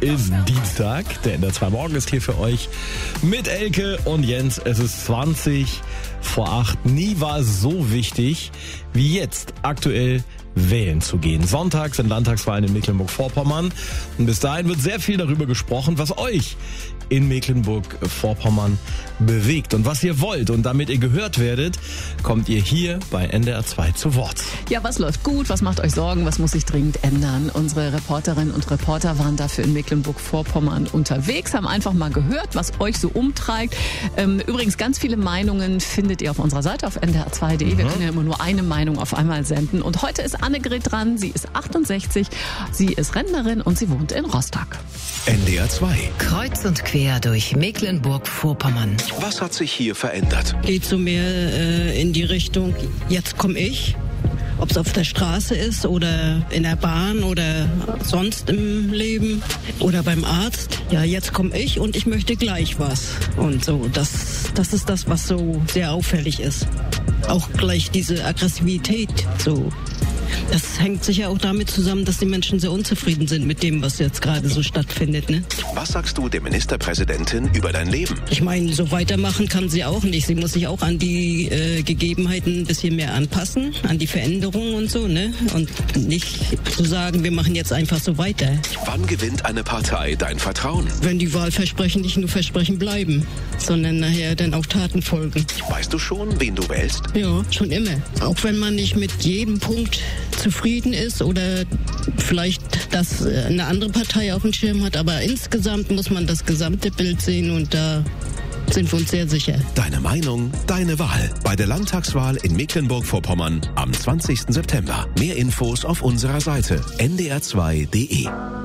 ist Dienstag. Der NDR 2 Morgen ist hier für euch mit Elke und Jens. Es ist 7:20 Nie war es so wichtig wie jetzt aktuell wählen zu gehen. Sonntag sind Landtagswahlen in Mecklenburg-Vorpommern und bis dahin wird sehr viel darüber gesprochen, was euch in Mecklenburg-Vorpommern bewegt und was ihr wollt. Und damit ihr gehört werdet, kommt ihr hier bei NDR 2 zu Wort. Ja, was läuft gut? Was macht euch Sorgen? Was muss sich dringend ändern? Unsere Reporterinnen und Reporter waren dafür in Mecklenburg-Vorpommern unterwegs, haben einfach mal gehört, was euch so umtreibt. Übrigens, ganz viele Meinungen findet ihr auf unserer Seite auf ndr2.de. Wir können ja immer nur eine Meinung auf einmal senden. Und heute ist Annegret dran. Sie ist 68, sie ist Rentnerin und sie wohnt in Rostock. NDR 2. Kreuz und quer durch Mecklenburg-Vorpommern. Was hat sich hier verändert? Geht so mehr in die Richtung, jetzt komme ich. Ob es auf der Straße ist oder in der Bahn oder sonst im Leben oder beim Arzt. Ja, jetzt komme ich und ich möchte gleich was. Und so, das ist das, was so sehr auffällig ist. Auch gleich diese Aggressivität, so. Das hängt sicher auch damit zusammen, dass die Menschen sehr unzufrieden sind mit dem, was jetzt gerade so stattfindet, ne? Was sagst du der Ministerpräsidentin über dein Leben? Ich meine, so weitermachen kann sie auch nicht. Sie muss sich auch an die Gegebenheiten ein bisschen mehr anpassen, an die Veränderungen und so, ne? Und nicht zu sagen, wir machen jetzt einfach so weiter. Wann gewinnt eine Partei dein Vertrauen? Wenn die Wahlversprechen nicht nur Versprechen bleiben, sondern nachher dann auch Taten folgen. Weißt du schon, wen du wählst? Ja, schon immer. Auch wenn man nicht mit jedem Punkt zufrieden ist oder vielleicht, dass eine andere Partei auf dem Schirm hat, aber insgesamt muss man das gesamte Bild sehen und da sind wir uns sehr sicher. Deine Meinung, deine Wahl. Bei der Landtagswahl in Mecklenburg-Vorpommern am 20. September. Mehr Infos auf unserer Seite ndr2.de.